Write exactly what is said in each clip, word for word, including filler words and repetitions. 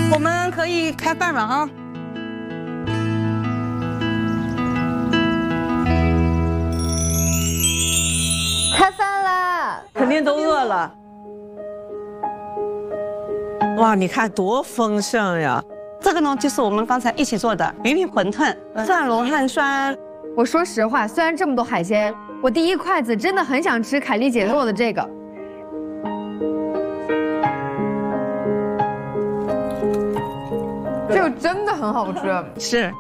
我们可以开饭了啊！ 开饭啦！ 肯定都饿了。哇，你看多丰盛呀！ 这个呢，就是我们刚才一起做的鱼皮馄饨，蒜蓉汉酸。 我说实话，虽然这么多海鲜，我第一筷子真的很想吃凯丽姐做的这个。这个真的很好吃， 是，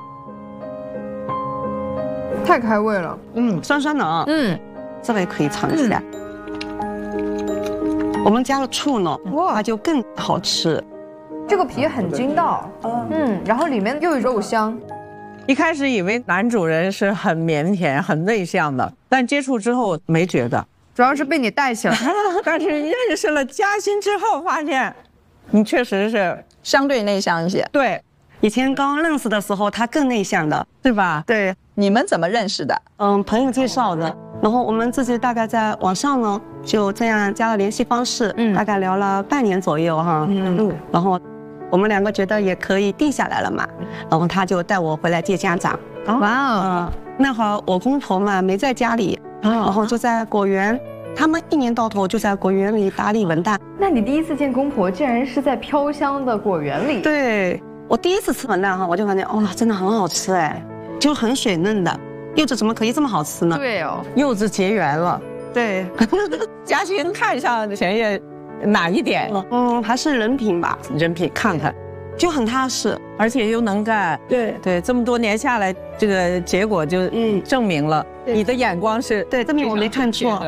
太开胃了。 嗯，酸酸的啊。嗯，这个也可以尝一下。我们加了醋呢，哇，它就更好吃。 这个皮很筋道，嗯，然后里面又有肉香。 一开始以为男主人是很腼腆、很内向的，但接触之后没觉得， 主要是被你带起来。 但是认识了嘉欣之后，发现你确实是相对内向一些。 对， 以前刚认识的时候，他更内向的， 对吧？ 对， 你们怎么认识的？ 嗯，朋友介绍的。然后我们自己大概在网上呢，就这样加了联系方式，嗯，大概聊了半年左右哈，嗯，然后我们两个觉得也可以定下来了嘛，然后他就带我回来见家长。 哇哦， 那会儿我公婆嘛没在家里，然后就在果园，他们一年到头就在果园里打理文旦。 那你第一次见公婆，竟然是在飘香的果园里？ 对，我第一次吃文旦哈，我就感觉哇，真的很好吃哎，就很水嫩的。柚子怎么可以这么好吃呢？ 对哦， 柚子结缘了。 对， 嘉欣看上钱烨哪一点？ 嗯，还是人品吧， 人品看看， 就很踏实， 而且又能干。 对对，这么多年下来，这个结果就嗯证明了你的眼光是对，证明我没看错。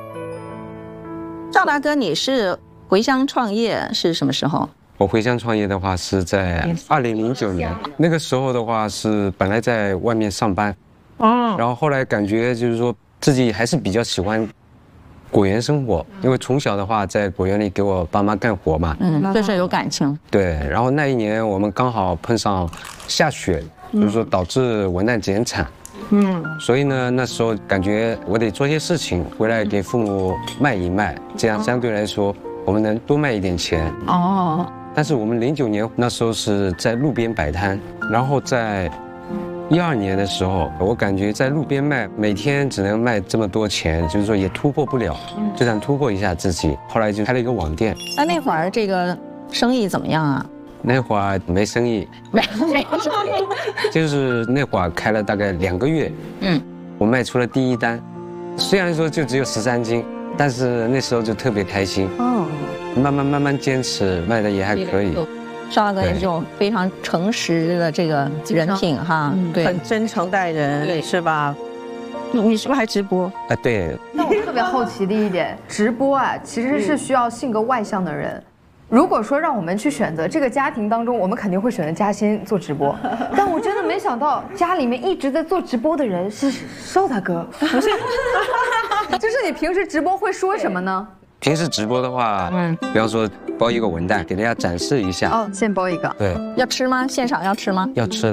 赵大哥，你是回乡创业是什么时候？ 我回乡创业的话是在二零零九年，那个时候的话是本来在外面上班，哦，然后后来感觉就是说自己还是比较喜欢果园生活，因为从小的话在果园里给我爸妈干活嘛， 嗯，对这有感情。 对，然后那一年我们刚好碰上下雪，就是说导致文旦减产，嗯，所以呢那时候感觉我得做些事情回来给父母卖一卖，这样相对来说我们能多卖一点钱。哦。但是我们零九年那时候是在路边摆摊，然后在一二年的时候，我感觉在路边卖，每天只能卖这么多钱，就是说也突破不了，就想突破一下自己。后来就开了一个网店。 那那会儿这个生意怎么样啊？ 那会儿没生意，没没生意，就是那会儿开了大概两个月，嗯，我卖出了第一单，虽然说就只有十三斤，但是那时候就特别开心。哦。慢慢慢慢坚持，卖的也还可以。 赵大哥也是这种非常诚实的这个人品哈，对， 很真诚待人，对，是吧？ 你你是不是还直播？ 啊，对。 那我特别好奇的一点，直播啊，其实是需要性格外向的人。如果说让我们去选择这个家庭当中，我们肯定会选择嘉欣做直播。但我真的没想到，家里面一直在做直播的人是邵大哥，不是？就是你平时直播会说什么呢？ 平时直播的话，嗯，比方说包一个文旦，给大家展示一下。 哦，先包一个。 对。 要吃吗？现场要吃吗？ 要吃的。